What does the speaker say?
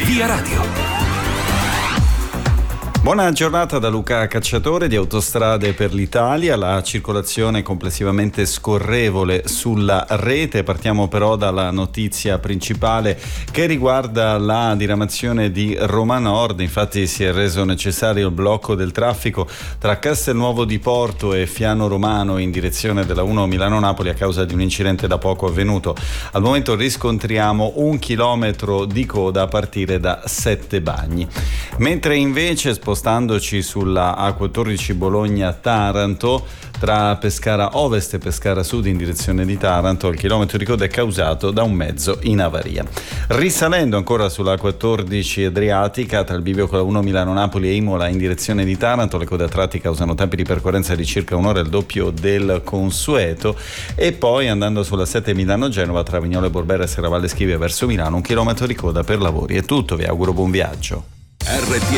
Via Radio. Buona giornata da Luca Cacciatore di Autostrade per l'Italia. La circolazione è complessivamente scorrevole sulla rete. Partiamo però dalla notizia principale che riguarda la diramazione di Roma Nord. Infatti si è reso necessario il blocco del traffico tra Castelnuovo di Porto e Fiano Romano in direzione della 1 Milano-Napoli a causa di un incidente da poco avvenuto. Al momento riscontriamo 1 chilometro di coda a partire da Sette Bagni. Mentre invece spostandoci sulla A14 Bologna-Taranto, tra Pescara Ovest e Pescara Sud in direzione di Taranto, il chilometro di coda è causato da un mezzo in avaria. Risalendo ancora sulla A14 Adriatica, tra il bivio con la 1 Milano-Napoli e Imola in direzione di Taranto, le code a tratti causano tempi di percorrenza di circa un'ora, il doppio del consueto. E poi andando sulla 7 Milano-Genova, tra Vignolo e Borbera e Serravalle Schivia verso Milano, 1 chilometro di coda per lavori. È tutto, vi auguro buon viaggio. RTL